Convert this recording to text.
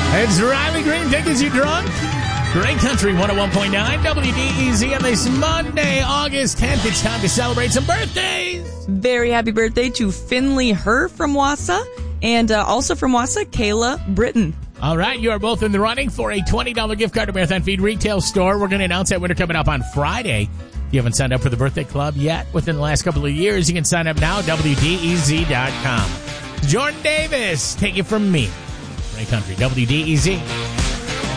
It's Riley Green taking you drunk. Great Country 101.9 WDEZ on this Monday, August 10th. It's time to celebrate some birthdays. Very happy birthday to Finley Herr from Wausau, and also from Wausau, Kayla Britton. All right, you are both in the running for a $20 gift card to Marathon Feed Retail Store. We're going to announce that winner coming up on Friday. If you haven't signed up for the birthday club yet within the last couple of years, you can sign up now, WDEZ.com. Jordan Davis, take it from me. Great Country, WDEZ.